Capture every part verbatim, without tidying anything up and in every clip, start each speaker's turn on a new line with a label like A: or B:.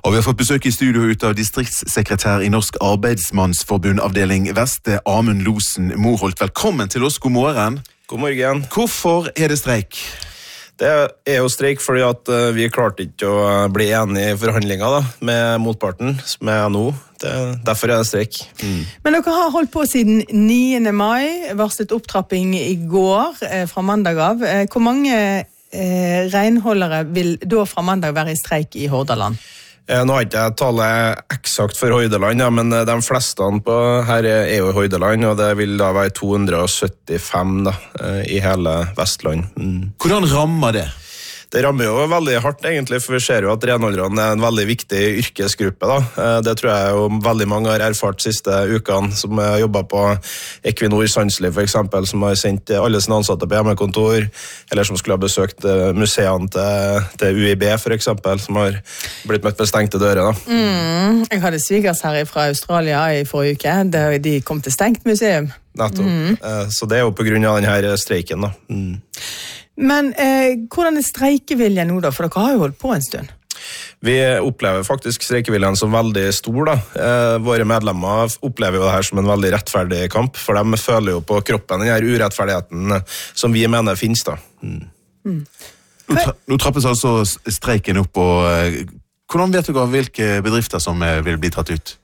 A: Og vi har fått besøk i studio ut av distriktssekretær i Norsk Arbeidsmannsforbund avdeling Vest, Amund Losen Moholt. Velkommen til oss, god morgen.
B: God morgen.
A: Hvorfor er det streik?
B: Det er jo streik fordi at vi klarte ikke å bli enige i forhandlinger da, med motparten, med N O. Det, derfor er det streik.
C: Mm. Men dere har holdt på siden niende mai, varslet opptrapping i går eh, fra mandag av. Eh, hvor mange eh, renholdere vil da fra mandag være i streik i Hordaland?
B: Eh, nå har ikke jeg tallet eksakt for Hordaland, ja, men de fleste på her er jo i Hordaland, og det vil da være to hundre syttifem da, i hele Vestland. Mm.
A: Hvordan rammer det?
B: Det rammer jo veldig hardt egentlig, for vi ser jo at renholderne er en veldig viktig yrkesgruppe. Da. Det tror jeg jo veldig mange har erfart siste ukene, som har jobbet på Equinor Sandsli for eksempel, som har sendt alle sine ansatte på hjemmekontor, eller som skulle ha besøkt museene til, til U I B for eksempel, som har blitt møtt med stengte dører. Da.
C: Mm, jeg hadde svigers her fra Australia i forrige uke, der de kom til stengt museum.
B: Nettopp. Mm. Så det er jo på grunn av denne streiken da. Mm.
C: Men eh, hvordan er streikeviljen nå da? For dere har jo holdt på en stund.
B: Vi opplever faktisk streikeviljen som veldig stor da. Eh, våre medlemmer opplever jo det her som en veldig rettferdig kamp, for de føler jo på kroppen den her urettferdigheten som vi mener finnes da. Mm.
C: Mm.
A: Nå, tra nå trappes altså streiken opp, og eh, hvordan vet dere hvilke bedrifter som eh, vil bli tatt ut?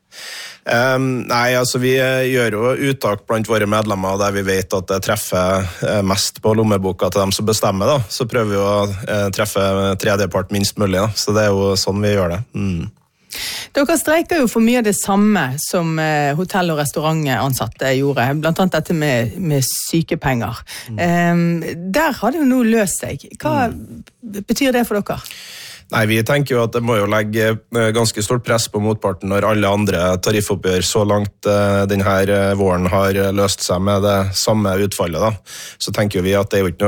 B: Um, nei, altså vi gjør jo uttak blant våre medlemmer der vi vet at det treffer mest på lommeboka til dem som bestemmer da, så prøver vi å uh, treffe tredjepart minst mulig da, så det er jo sånn vi gjør det. Mm.
C: Dere streiker jo for mye av det samme som uh, hotell- og restaurantansatte gjorde, blant annet dette med, med sykepenger. Mm. Um, der har det jo nå løst seg. Hva mm. betyr det for dere?
B: Nei, vi tenker jo at det må jo legge ganske stort press på motparten når alle andre tariffoppgjør så langt denne våren har løst seg med det samme utfallet da. Så tenker vi at det er jo ikke noe